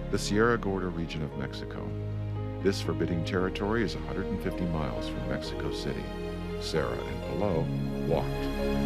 the Sierra Gorda region of Mexico. This forbidding territory is 150 miles from Mexico City. Sarah and Pelot walked.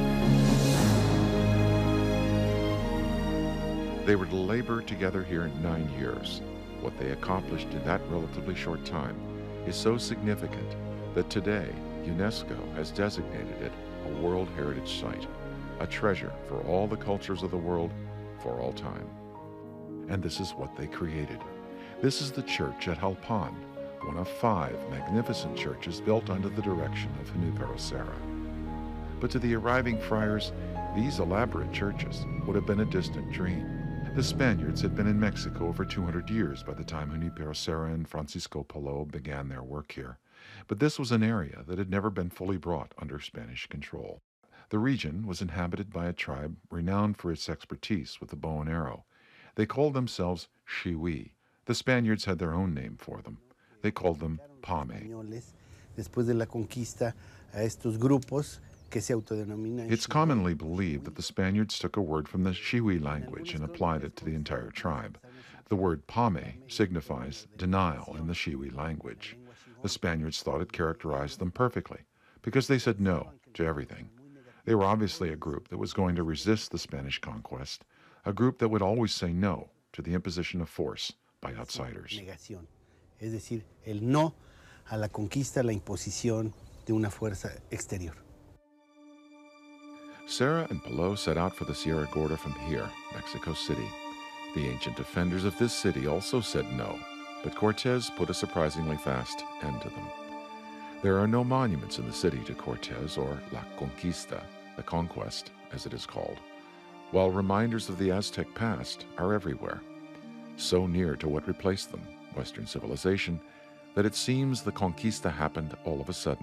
They were to labor together here 9 years. What they accomplished in that relatively short time is so significant that today UNESCO has designated it a World Heritage Site, a treasure for all the cultures of the world for all time. And this is what they created. This is the church at Jalpan, one of 5 magnificent churches built under the direction of Junipero Serra. But to the arriving friars, these elaborate churches would have been a distant dream. The Spaniards had been in Mexico over 200 years by the time Junipero Serra and Francisco Pelot began their work here. But this was an area that had never been fully brought under Spanish control. The region was inhabited by a tribe renowned for its expertise with the bow and arrow. They called themselves Xihui. The Spaniards had their own name for them. They called them Pame. Después de la conquista a estos grupos que se autodenominan. It's commonly believed that the Spaniards took a word from the Xihui language and applied it to the entire tribe. The word Pame signifies denial in the Xihui language. The Spaniards thought it characterized them perfectly because they said no to everything. They were obviously a group that was going to resist the Spanish conquest, a group that would always say no to the imposition of force by outsiders. Negación, es decir, el no a la conquista, la imposición de una fuerza exterior. Serra and Pelot set out for the Sierra Gorda from here, Mexico City. The ancient defenders of this city also said no, but Cortés put a surprisingly fast end to them. There are no monuments in the city to Cortés, or La Conquista, the conquest, as it is called, while reminders of the Aztec past are everywhere, so near to what replaced them, Western civilization, that it seems the conquista happened all of a sudden.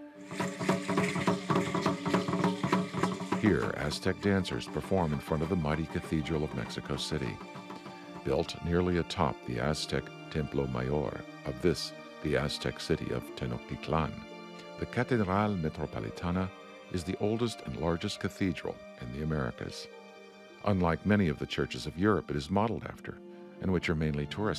Here, Aztec dancers perform in front of the mighty Cathedral of Mexico City. Built nearly atop the Aztec Templo Mayor of this, the Aztec city of Tenochtitlan, the Catedral Metropolitana is the oldest and largest cathedral in the Americas. Unlike many of the churches of Europe it is modeled after, and which are mainly tourist